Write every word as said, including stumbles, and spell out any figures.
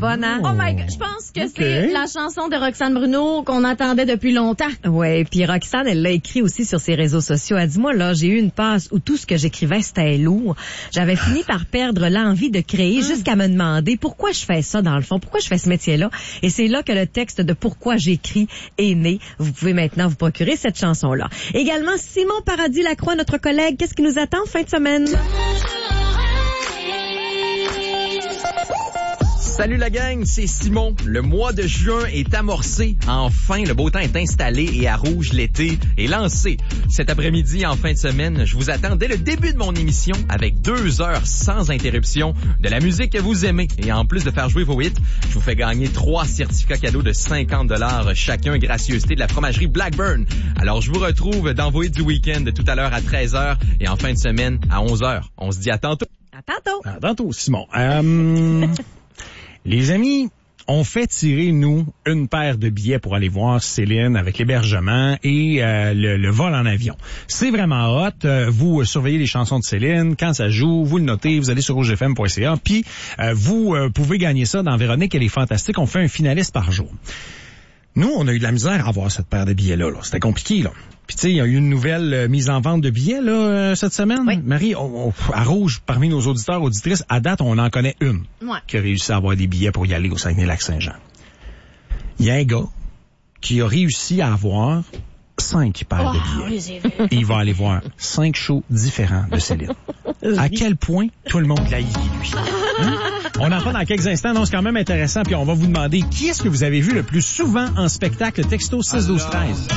bonne, hein? Oh my God, je pense que Okay. c'est la chanson de Roxane Bruno qu'on attendait depuis longtemps. Ouais, puis Roxane, elle l'a écrit aussi sur ses réseaux sociaux. Elle dit, moi, là, j'ai eu une passe où tout ce que j'écrivais, c'était lourd. J'avais fini par perdre l'envie de créer jusqu'à me demander pourquoi je fais ça dans le fond, pourquoi je fais ce métier-là. Et c'est là que le texte de Pourquoi j'écris est né. Vous pouvez maintenant vous procurer cette chanson-là. Également, Simon Paradis-Lacroix, notre collègue, qu'est-ce qui nous attend fin de semaine? Salut la gang, c'est Simon. Le mois de juin est amorcé. Enfin, le beau temps est installé et à Rouge, l'été est lancé. Cet après-midi, en fin de semaine, je vous attends dès le début de mon émission avec deux heures sans interruption de la musique que vous aimez. Et en plus de faire jouer vos hits, je vous fais gagner trois certificats cadeaux de cinquante dollars chacun, gracieuseté de la fromagerie Blackburn. Alors, je vous retrouve dans vos hits du week-end tout à l'heure à treize heures et en fin de semaine à onze heures. On se dit à tantôt. À tantôt. À tantôt, Simon. Euh, les amis, on fait tirer, nous, une paire de billets pour aller voir Céline avec l'hébergement et euh, le, le vol en avion. C'est vraiment hot. Euh, vous surveillez les chansons de Céline. Quand ça joue, vous le notez, vous allez sur rouge f m point c a. Puis, euh, vous euh, pouvez gagner ça dans Véronique, elle est fantastique. On fait un finaliste par jour. Nous, on a eu de la misère à avoir cette paire de billets-là. Là. C'était compliqué, là. Puis, tu sais, il y a eu une nouvelle euh, mise en vente de billets, là, euh, cette semaine. Oui. Marie, on, on, à Rouge, parmi nos auditeurs, auditrices, à date, on en connaît une Ouais. qui a réussi à avoir des billets pour y aller au Saguenay-Lac-Saint-Jean. Il y a un gars qui a réussi à avoir cinq paires Oh, de billets. oui, j'ai vu. Et il va aller voir cinq shows différents de Céline. À quel point tout le monde l'a lui. Hein? On en parle dans quelques instants, donc c'est quand même intéressant. Puis on va vous demander qui est-ce que vous avez vu le plus souvent en spectacle, texto six douze treize.